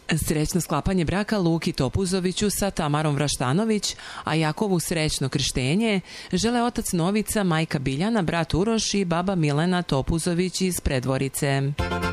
Srećno sklapanje braka Luki Topuzoviću sa Tamarom Vraštanović, a Jakovu srećno krštenje žele otac Novica, majka Biljana, brat Uroš i baba Milena Topuzović iz Predvorice.